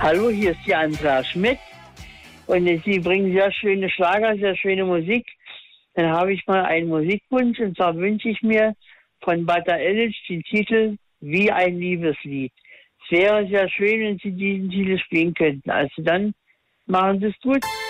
Hallo, hier ist die Andrea Schmidt und Sie bringen sehr schöne Schlager, sehr schöne Musik. Dann habe ich mal einen Musikwunsch und zwar wünsche ich mir von Bata Elic den Titel Wie ein Liebeslied. Es wäre sehr schön, wenn Sie diesen Titel spielen könnten. Also dann machen Sie es gut.